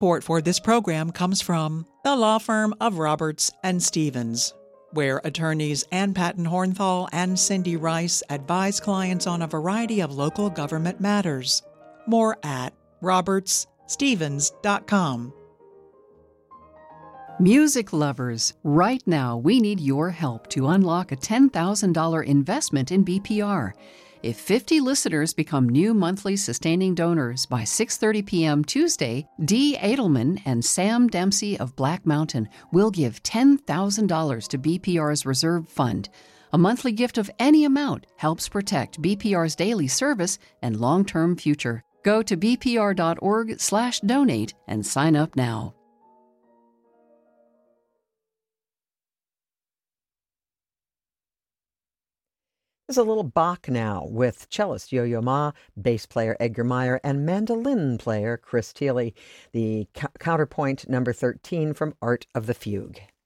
Support for this program comes from the law firm of Roberts and Stevens, where attorneys Ann Patton Hornthal and Cindy Rice advise clients on a variety of local government matters. More at robertsstevens.com. Music lovers, right now we need your help to unlock a $10,000 investment in BPR. If 50 listeners become new monthly sustaining donors by 6:30 p.m. Tuesday, Dee Edelman and Sam Dempsey of Black Mountain will give $10,000 to BPR's reserve fund. A monthly gift of any amount helps protect BPR's daily service and long-term future. Go to bpr.org/donate and sign up now. There's a little Bach now with cellist Yo-Yo Ma, bass player Edgar Meyer, and mandolin player Chris Thile. The counterpoint number 13 from Art of the Fugue.